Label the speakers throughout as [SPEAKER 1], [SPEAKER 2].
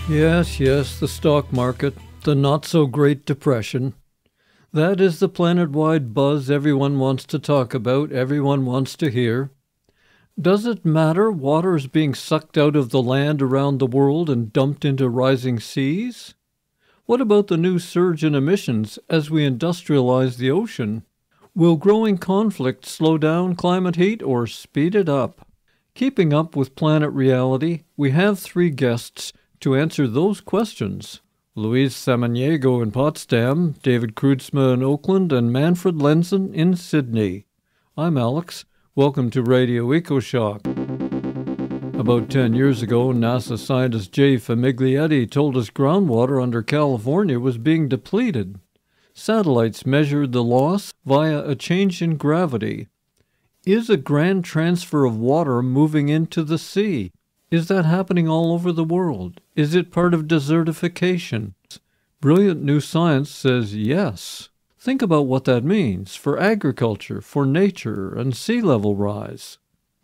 [SPEAKER 1] Yes, the stock market, the not-so-great depression. That is the planet-wide buzz everyone wants to talk about, everyone wants to hear. Does it matter water is being sucked out of the land around the world and dumped into rising seas? What about the new surge in emissions as we industrialize the ocean? Will growing conflict slow down climate heat or speed it up? Keeping up with planet reality, we have three guests to answer those questions. Luis Samaniego in Potsdam, David Kreutzma in Oakland, and Manfred Lenzen in Sydney. I'm Alex. Welcome to Radio EcoShock. About 10 years ago, NASA scientist Jay Famiglietti told us groundwater under California was being depleted. Satellites measured the loss via a change in gravity. Is a grand transfer of water moving into the sea? Is that happening all over the world? Is it part of desertification? Brilliant new science says yes. Think about what that means for agriculture, for nature, and sea level rise.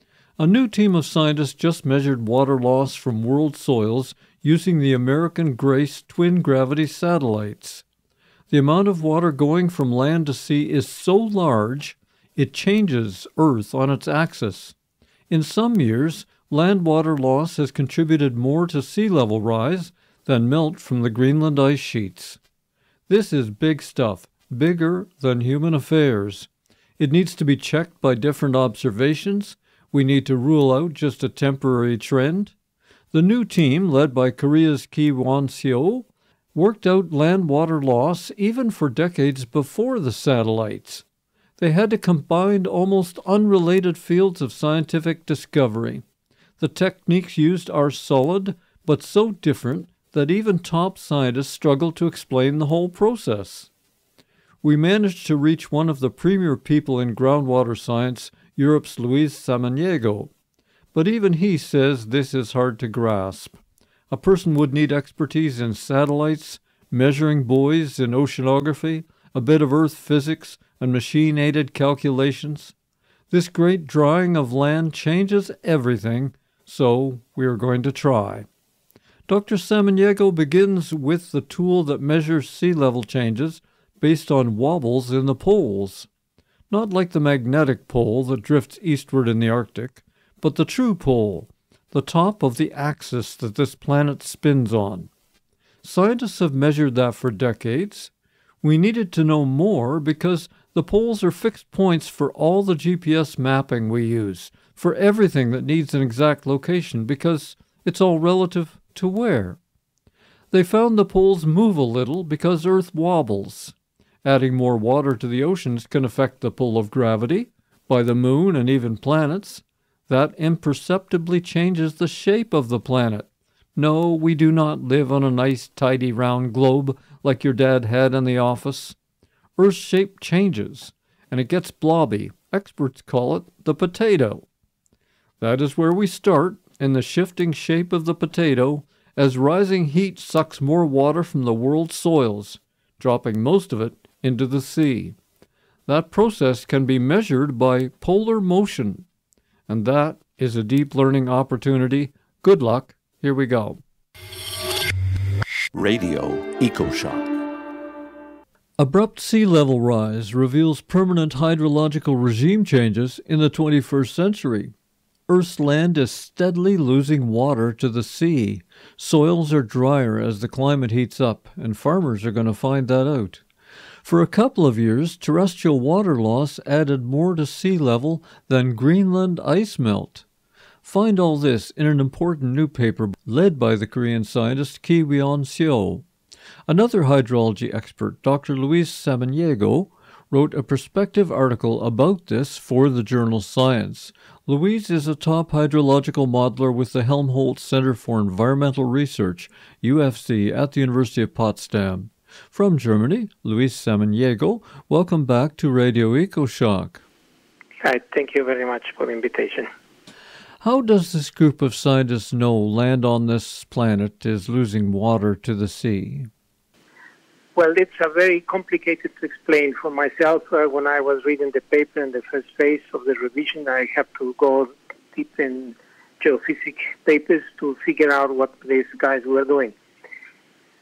[SPEAKER 1] A new team of scientists just measured water loss from world soils using the American Grace twin gravity satellites. The amount of water going from land to sea is so large, it changes Earth on its axis. In some years, land water loss has contributed more to sea level rise than melt from the Greenland ice sheets. This is big stuff, bigger than human affairs. It needs to be checked by different observations. We need to rule out just a temporary trend. The new team, led by Korea's Ki Won-seo, worked out land water loss even for decades before the satellites. They had to combine almost unrelated fields of scientific discovery. The techniques used are solid, but so different that even top scientists struggle to explain the whole process. We managed to reach one of the premier people in groundwater science, Europe's Luis Samaniego. But even he says this is hard to grasp. A person would need expertise in satellites, measuring buoys in oceanography, a bit of earth physics, and machine-aided calculations. This great drying of land changes everything, so we are going to try. Dr. Samaniego begins with the tool that measures sea level changes based on wobbles in the poles. Not like the magnetic pole that drifts eastward in the Arctic, but the true pole, the top of the axis that this planet spins on. Scientists have measured that for decades. We needed to know more because the poles are fixed points for all the GPS mapping we use, for everything that needs an exact location, because it's all relative to where. They found the poles move a little because Earth wobbles. Adding more water to the oceans can affect the pull of gravity, by the moon and even planets. That imperceptibly changes the shape of the planet. No, we do not live on a nice, tidy, round globe like your dad had in the office. Earth's shape changes, and it gets blobby. Experts call it the potato. That is where we start, in the shifting shape of the potato, as rising heat sucks more water from the world's soils, dropping most of it into the sea. That process can be measured by polar motion, and that is a deep learning opportunity. Good luck. Here we go.
[SPEAKER 2] Radio EcoShock.
[SPEAKER 1] Abrupt sea level rise reveals permanent hydrological regime changes in the 21st century. Earth's land is steadily losing water to the sea. Soils are drier as the climate heats up, and farmers are going to find that out. For a couple of years, terrestrial water loss added more to sea level than Greenland ice melt. Find all this in an important new paper led by the Korean scientist Ki Won-seo. Another hydrology expert, Dr. Luis Samaniego, wrote a perspective article about this for the journal Science. Luis is a top hydrological modeler with the Helmholtz Center for Environmental Research, UFC, at the University of Potsdam. From Germany, Luis Samaniego, welcome back to Radio EcoShock.
[SPEAKER 3] Hi, thank you very much for the invitation.
[SPEAKER 1] How does this group of scientists know land on this planet is losing water to the sea?
[SPEAKER 3] Well, it's very complicated to explain. For myself, when I was reading the paper in the first phase of the revision, I have to go deep in geophysics papers to figure out what these guys were doing.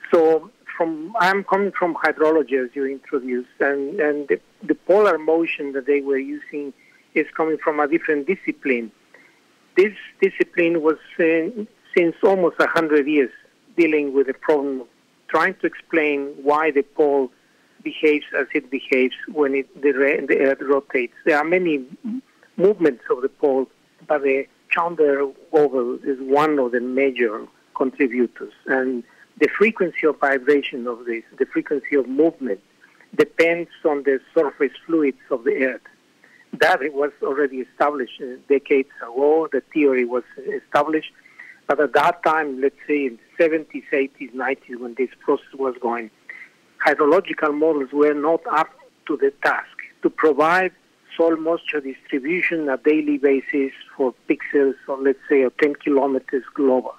[SPEAKER 3] So I'm coming from hydrology, as you introduced, and the polar motion that they were using is coming from a different discipline. This discipline was since almost 100 years dealing with the problem of trying to explain why the pole behaves as it behaves when the Earth rotates. There are many movements of the pole, but the Chandler oval is one of the major contributors. And the frequency of vibration of this, the frequency of movement, depends on the surface fluids of the Earth. That was already established decades ago. The theory was established. But at that time, let's say in the 70s, 80s, 90s, when this process was going, hydrological models were not up to the task to provide soil moisture distribution on a daily basis for pixels or, let's say, 10 kilometers global.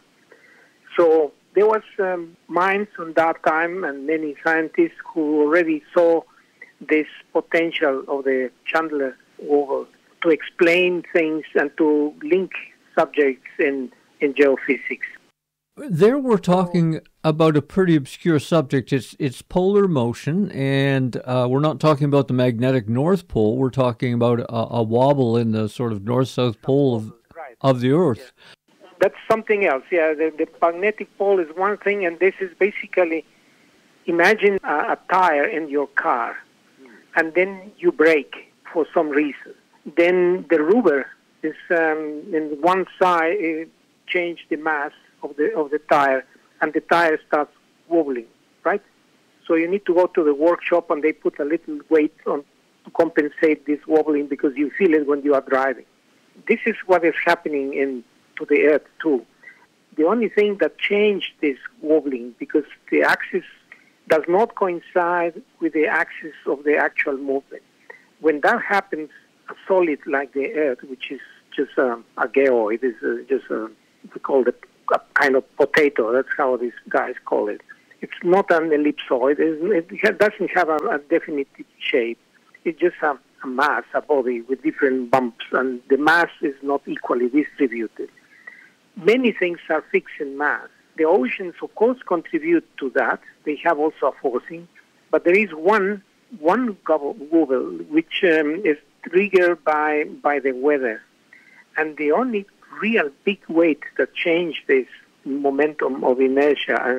[SPEAKER 3] So there was minds on that time and many scientists who already saw this potential of the Chandler oval to explain things and to link subjects in geophysics.
[SPEAKER 1] There we're talking about a pretty obscure subject. It's polar motion, and we're not talking about the magnetic North Pole. We're talking about a wobble in the sort of north-south pole of the Earth.
[SPEAKER 3] Yeah. That's something else. Yeah, the magnetic pole is one thing, and this is basically, imagine a tire in your car, and then you brake for some reason. Then the rubber is in one side change the mass of the tire, and the tire starts wobbling, right? So you need to go to the workshop, and they put a little weight on to compensate this wobbling because you feel it when you are driving. This is what is happening to the Earth too. The only thing that changed this wobbling, because the axis does not coincide with the axis of the actual movement. When that happens, a solid like the Earth, which is just a geoid, we call it a kind of potato. That's how these guys call it. It's not an ellipsoid. It doesn't have a definite shape. It's just a mass, a body with different bumps, and the mass is not equally distributed. Many things are fixed in mass. The oceans, of course, contribute to that. They have also a forcing, but there is one wobble which is triggered by the weather, and the only real big weight that changed this momentum of inertia